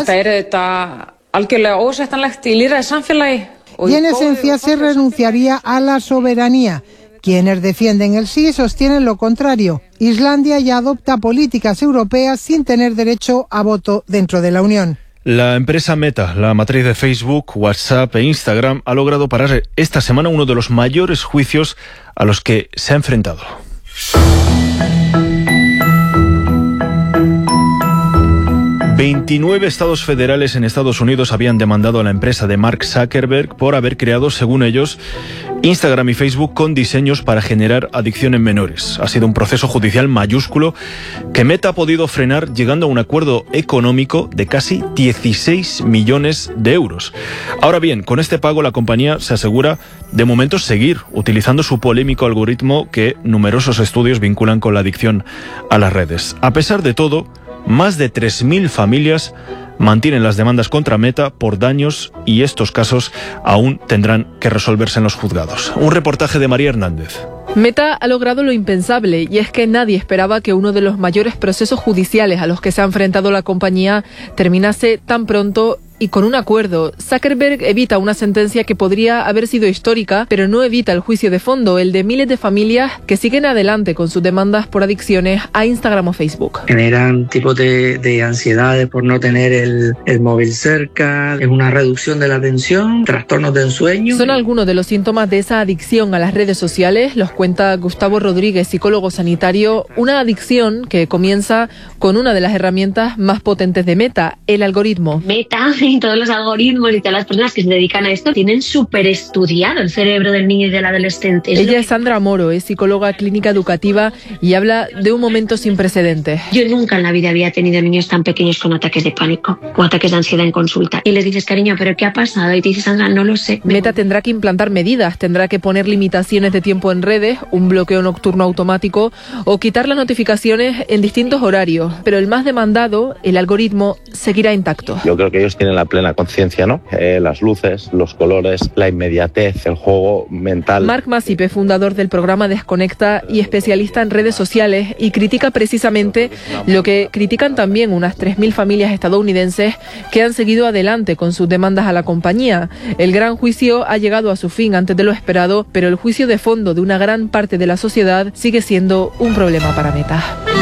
Y en esencia se renunciaría a la soberanía. Quienes defienden el sí sostienen lo contrario. Islandia ya adopta políticas europeas sin tener derecho a voto dentro de la Unión. La empresa Meta, la matriz de Facebook, WhatsApp e Instagram, ha logrado parar esta semana uno de los mayores juicios a los que se ha enfrentado. ...29 estados federales en Estados Unidos habían demandado a la empresa de Mark Zuckerberg por haber creado, según ellos, Instagram y Facebook con diseños para generar adicción en menores. Ha sido un proceso judicial mayúsculo que Meta ha podido frenar llegando a un acuerdo económico de casi 16 millones de euros. Ahora bien, con este pago la compañía se asegura de momento seguir utilizando su polémico algoritmo que numerosos estudios vinculan con la adicción a las redes. A pesar de todo, más de 3.000 familias mantienen las demandas contra Meta por daños y estos casos aún tendrán que resolverse en los juzgados. Un reportaje de María Hernández. Meta ha logrado lo impensable y es que nadie esperaba que uno de los mayores procesos judiciales a los que se ha enfrentado la compañía terminase tan pronto y con un acuerdo. Zuckerberg evita una sentencia que podría haber sido histórica, pero no evita el juicio de fondo, el de miles de familias que siguen adelante con sus demandas por adicciones a Instagram o Facebook. Generan tipos de ansiedades por no tener el móvil cerca, es una reducción de la atención, trastornos de ensueño. Son algunos de los síntomas de esa adicción a las redes sociales, los cuenta Gustavo Rodríguez, psicólogo sanitario, una adicción que comienza con una de las herramientas más potentes de Meta, el algoritmo. Meta y todos los algoritmos y todas las personas que se dedican a esto tienen súper estudiado el cerebro del niño y del adolescente. Ella es Sandra Moro, es psicóloga clínica educativa y habla de un momento sin precedentes. Yo nunca en la vida había tenido niños tan pequeños con ataques de pánico o ataques de ansiedad en consulta. Y les dices, cariño, ¿pero qué ha pasado? Y te dice, Sandra, no lo sé. Meta tendrá que implantar medidas, tendrá que poner limitaciones de tiempo en redes, un bloqueo nocturno automático o quitar las notificaciones en distintos horarios. Pero el más demandado, el algoritmo, seguirá intacto. Yo creo que ellos tienen la plena conciencia, ¿no? Las luces, los colores, la inmediatez, el juego mental. Mark Masipe, fundador del programa Desconecta y especialista en redes sociales, y critica precisamente lo que critican también unas 3.000 familias estadounidenses que han seguido adelante con sus demandas a la compañía. El gran juicio ha llegado a su fin antes de lo esperado, pero el juicio de fondo de una gran parte de la sociedad sigue siendo un problema para Meta.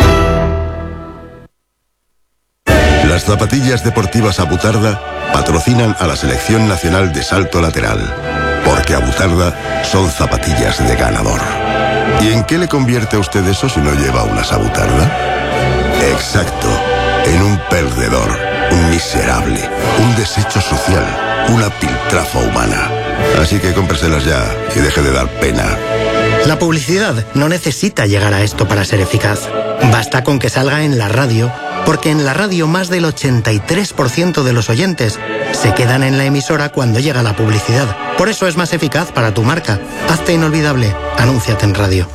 Las zapatillas deportivas Abutarda patrocinan a la Selección Nacional de Salto Lateral, porque Abutarda son zapatillas de ganador. ¿Y en qué le convierte a usted eso si no lleva unas Abutarda? Exacto, en un perdedor, un miserable, un desecho social, una piltrafa humana. Así que cómpreselas ya y deje de dar pena. La publicidad no necesita llegar a esto para ser eficaz. Basta con que salga en la radio, porque en la radio más del 83% de los oyentes se quedan en la emisora cuando llega la publicidad. Por eso es más eficaz para tu marca. Hazte inolvidable. Anúnciate en radio.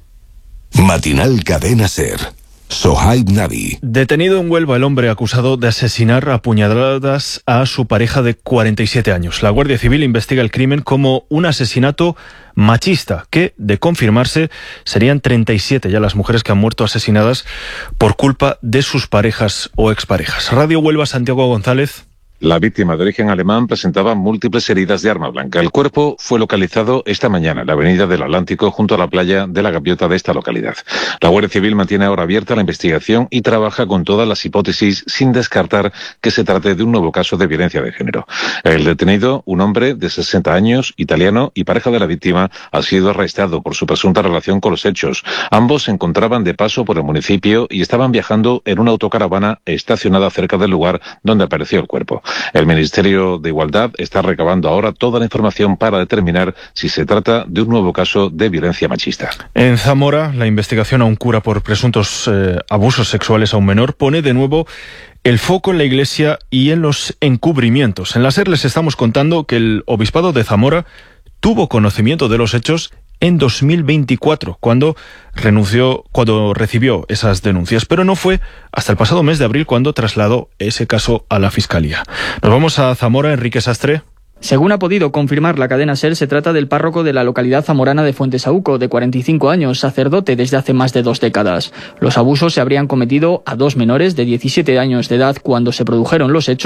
Matinal Cadena SER. Sohaib Nabi. Detenido en Huelva el hombre acusado de asesinar a puñaladas a su pareja de 47 años. La Guardia Civil investiga el crimen como un asesinato machista, que, de confirmarse, serían 37 ya las mujeres que han muerto asesinadas por culpa de sus parejas o exparejas. Radio Huelva, Santiago González. La víctima de origen alemán presentaba múltiples heridas de arma blanca. El cuerpo fue localizado esta mañana en la avenida del Atlántico, junto a la playa de la Gaviota de esta localidad. La Guardia Civil mantiene ahora abierta la investigación y trabaja con todas las hipótesis sin descartar que se trate de un nuevo caso de violencia de género. El detenido, un hombre de 60 años, italiano y pareja de la víctima, ha sido arrestado por su presunta relación con los hechos. Ambos se encontraban de paso por el municipio y estaban viajando en una autocaravana estacionada cerca del lugar donde apareció el cuerpo. El Ministerio de Igualdad está recabando ahora toda la información para determinar si se trata de un nuevo caso de violencia machista. En Zamora, la investigación a un cura por presuntos abusos sexuales a un menor pone de nuevo el foco en la Iglesia y en los encubrimientos. En la SER les estamos contando que el Obispado de Zamora tuvo conocimiento de los hechos en 2024, cuando recibió esas denuncias, pero no fue hasta el pasado mes de abril cuando trasladó ese caso a la Fiscalía. Nos vamos a Zamora. Enrique Sastre. Según ha podido confirmar la cadena SER, se trata del párroco de la localidad zamorana de Fuentesauco, de 45 años, sacerdote desde hace más de 2 décadas. Los abusos se habrían cometido a 2 menores de 17 años de edad cuando se produjeron los hechos.